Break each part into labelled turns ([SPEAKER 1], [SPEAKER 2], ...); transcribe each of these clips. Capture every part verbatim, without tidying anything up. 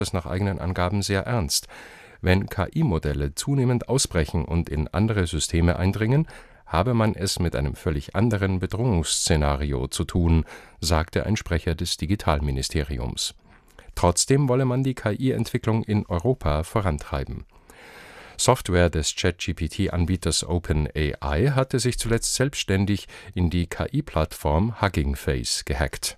[SPEAKER 1] es nach eigenen Angaben sehr ernst. Wenn K I-Modelle zunehmend ausbrechen und in andere Systeme eindringen, habe man es mit einem völlig anderen Bedrohungsszenario zu tun, sagte ein Sprecher des Digitalministeriums. Trotzdem wolle man die K I-Entwicklung in Europa vorantreiben. Software des ChatGPT-Anbieters OpenAI hatte sich zuletzt selbstständig in die K I-Plattform Hugging Face gehackt.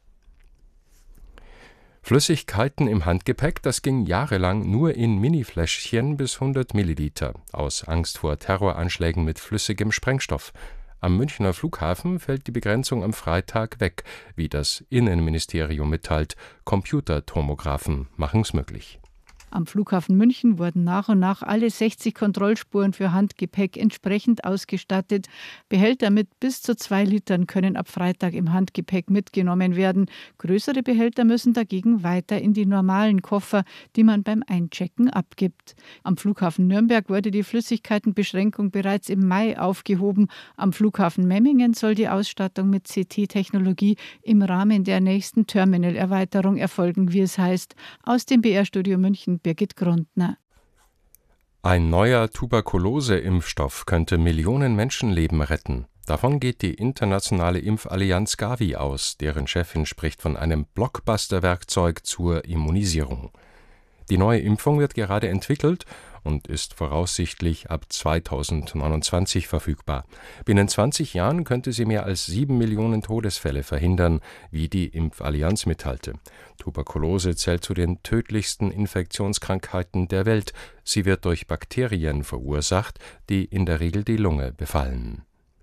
[SPEAKER 1] Flüssigkeiten im Handgepäck, das ging jahrelang nur in Minifläschchen bis hundert Milliliter, aus Angst vor Terroranschlägen mit flüssigem Sprengstoff. Am Münchner Flughafen fällt die Begrenzung am Freitag weg, wie das Innenministerium mitteilt. Computertomographen machen's möglich.
[SPEAKER 2] Am Flughafen München wurden nach und nach alle sechzig Kontrollspuren für Handgepäck entsprechend ausgestattet. Behälter mit bis zu zwei Litern können ab Freitag im Handgepäck mitgenommen werden. Größere Behälter müssen dagegen weiter in die normalen Koffer, die man beim Einchecken abgibt. Am Flughafen Nürnberg wurde die Flüssigkeitenbeschränkung bereits im Mai aufgehoben. Am Flughafen Memmingen soll die Ausstattung mit C T-Technologie im Rahmen der nächsten Terminalerweiterung erfolgen, wie es heißt. Aus dem B R-Studio München Birgit Grundner.
[SPEAKER 1] Ein neuer Tuberkulose-Impfstoff könnte Millionen Menschenleben retten. Davon geht die internationale Impfallianz Gavi aus, deren Chefin spricht von einem Blockbuster-Werkzeug zur Immunisierung. Die neue Impfung wird gerade entwickelt und ist voraussichtlich ab zweitausendneunundzwanzig verfügbar. Binnen zwanzig Jahren könnte sie mehr als sieben Millionen Todesfälle verhindern, wie die Impfallianz mitteilte. Tuberkulose zählt zu den tödlichsten Infektionskrankheiten der Welt. Sie wird durch Bakterien verursacht, die in der Regel die Lunge befallen.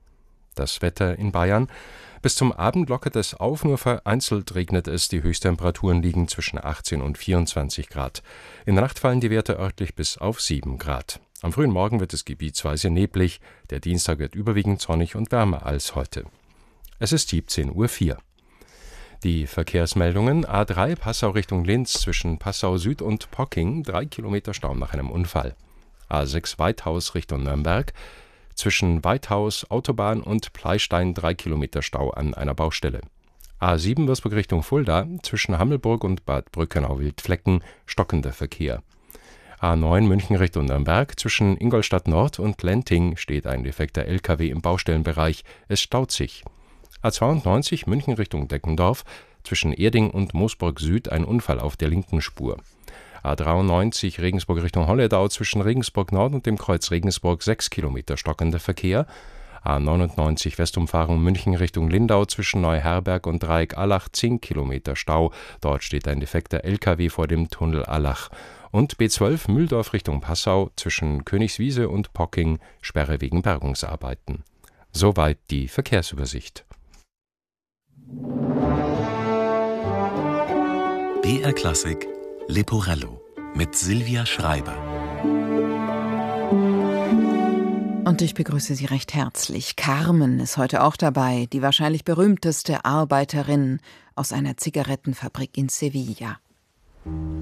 [SPEAKER 1] Das Wetter in Bayern. Bis zum Abend lockert es auf, nur vereinzelt regnet es. Die Höchsttemperaturen liegen zwischen achtzehn und vierundzwanzig Grad. In der Nacht fallen die Werte örtlich bis auf sieben Grad. Am frühen Morgen wird es gebietsweise neblig. Der Dienstag wird überwiegend sonnig und wärmer als heute. Es ist siebzehn Uhr vier. Die Verkehrsmeldungen: A drei Passau Richtung Linz zwischen Passau Süd und Pocking, drei Kilometer Stau nach einem Unfall. A sechs Weithaus Richtung Nürnberg. Zwischen Weithaus, Autobahn und Pleistein drei Kilometer Stau an einer Baustelle. A sieben Würzburg Richtung Fulda, zwischen Hammelburg und Bad Brückenau-Wildflecken, stockender Verkehr. A neun München Richtung Nürnberg, zwischen Ingolstadt Nord und Lenting steht ein defekter L K W im Baustellenbereich, es staut sich. A zweiundneunzig München Richtung Deckendorf, zwischen Erding und Moosburg Süd ein Unfall auf der linken Spur. A dreiundneunzig Regensburg Richtung Holledau, zwischen Regensburg Nord und dem Kreuz Regensburg sechs Kilometer stockender Verkehr. A neunundneunzig Westumfahrung München Richtung Lindau, zwischen Neuherberg und Dreieck Allach zehn Kilometer Stau. Dort steht ein defekter L K W vor dem Tunnel Allach. Und B zwölf Mühldorf Richtung Passau, zwischen Königswiese und Pocking Sperre wegen Bergungsarbeiten. Soweit die Verkehrsübersicht.
[SPEAKER 3] B R Klassik Leporello mit Silvia Schreiber.
[SPEAKER 4] Und ich begrüße Sie recht herzlich. Carmen ist heute auch dabei, die wahrscheinlich berühmteste Arbeiterin aus einer Zigarettenfabrik in Sevilla.